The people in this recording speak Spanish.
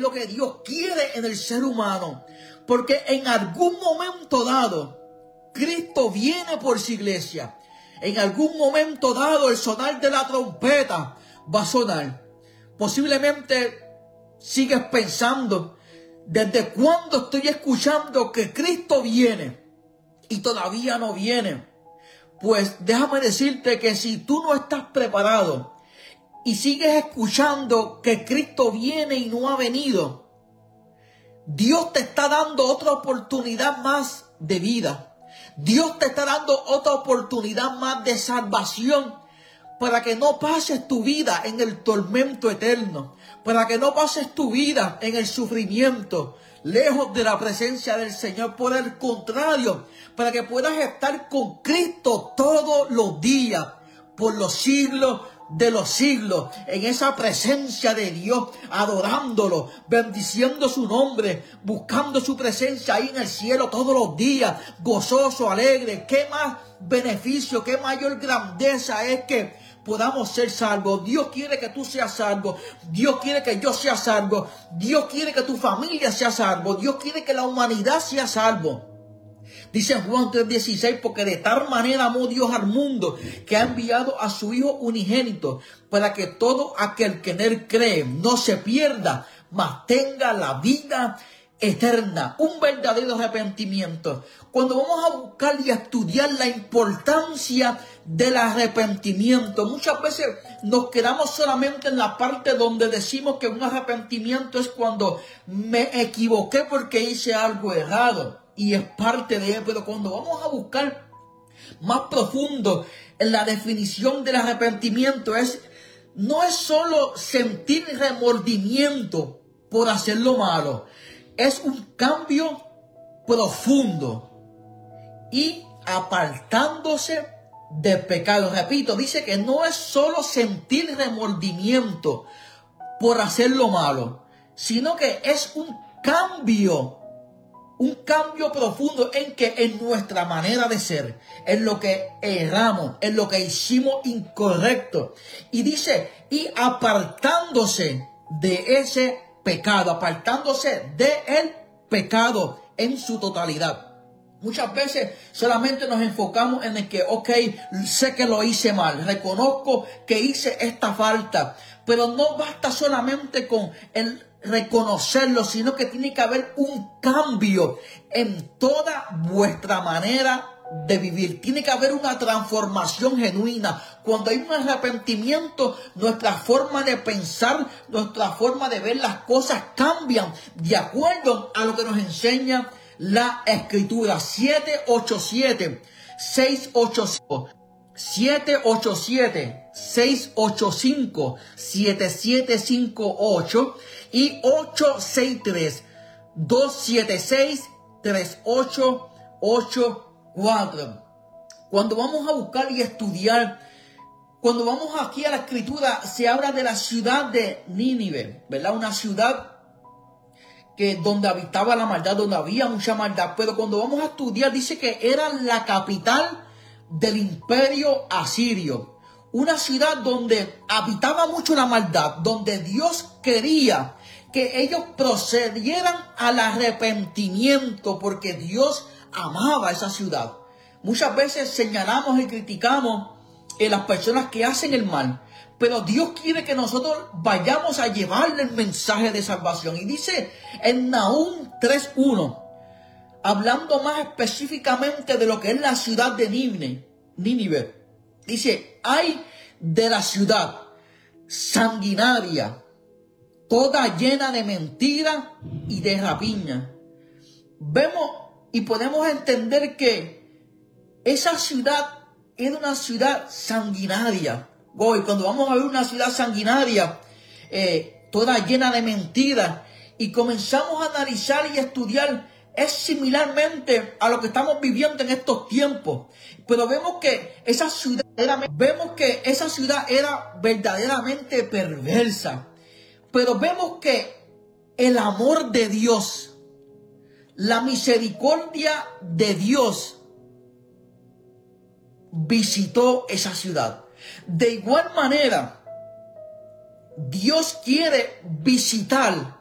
y lo que Dios quiere en el ser humano. Porque en algún momento dado, Cristo viene por su iglesia. En algún momento dado, el sonar de la trompeta va a sonar. Posiblemente sigues pensando, ¿desde cuándo estoy escuchando que Cristo viene y todavía no viene? Pues déjame decirte que si tú no estás preparado y sigues escuchando que Cristo viene y no ha venido, Dios te está dando otra oportunidad más de vida. Dios te está dando otra oportunidad más de salvación para que no pases tu vida en el tormento eterno, para que no pases tu vida en el sufrimiento, lejos de la presencia del Señor. Por el contrario, para que puedas estar con Cristo todos los días, por los siglos de los siglos, en esa presencia de Dios, adorándolo, bendiciendo su nombre, buscando su presencia ahí en el cielo todos los días, gozoso, alegre. ¿Qué más beneficio, qué mayor grandeza es que podamos ser salvos? Dios quiere que tú seas salvo. Dios quiere que yo sea salvo. Dios quiere que tu familia sea salvo. Dios quiere que la humanidad sea salvo. Dice Juan 3:16, porque de tal manera amó Dios al mundo que ha enviado a su Hijo unigénito para que todo aquel que en él cree no se pierda, mas tenga la vida eterna. Un verdadero arrepentimiento. Cuando vamos a buscar y a estudiar la importancia del arrepentimiento, muchas veces nos quedamos solamente en la parte donde decimos que un arrepentimiento es cuando me equivoqué porque hice algo errado. Y es parte de él, pero cuando vamos a buscar más profundo en la definición del arrepentimiento, no es solo sentir remordimiento por hacer lo malo, es un cambio profundo y apartándose del pecado. Repito, dice que no es solo sentir remordimiento por hacer lo malo, sino que es un cambio profundo en nuestra manera de ser, en lo que erramos, en lo que hicimos incorrecto. Y dice, y apartándose de ese pecado, apartándose del pecado en su totalidad. Muchas veces solamente nos enfocamos en el que, sé que lo hice mal, reconozco que hice esta falta, pero no basta solamente con el reconocerlo, sino que tiene que haber un cambio en toda vuestra manera de vivir. Tiene que haber una transformación genuina. Cuando hay un arrepentimiento, nuestra forma de pensar, nuestra forma de ver las cosas cambian de acuerdo a lo que nos enseña la Escritura. 787-685-7758 y 863-276-3884. Cuando vamos a buscar y estudiar, cuando vamos aquí a la Escritura, se habla de la ciudad de Nínive, ¿verdad? Una ciudad donde habitaba la maldad, donde había mucha maldad. Pero cuando vamos a estudiar, dice que era la capital del imperio asirio. Una ciudad donde habitaba mucho la maldad, donde Dios quería que ellos procedieran al arrepentimiento, porque Dios amaba esa ciudad. Muchas veces señalamos y criticamos a las personas que hacen el mal, pero Dios quiere que nosotros vayamos a llevarle el mensaje de salvación. Y dice en Nahum 3:1, hablando más específicamente de lo que es la ciudad de Nínive, dice, ay de la ciudad sanguinaria, toda llena de mentira y de rapiña. Vemos y podemos entender que esa ciudad era una ciudad sanguinaria. Y cuando vamos a ver una ciudad sanguinaria, toda llena de mentiras, y comenzamos a analizar y a estudiar, es similarmente a lo que estamos viviendo en estos tiempos. Pero vemos que esa ciudad era verdaderamente perversa. Pero vemos que el amor de Dios, la misericordia de Dios, visitó esa ciudad. De igual manera, Dios quiere visitar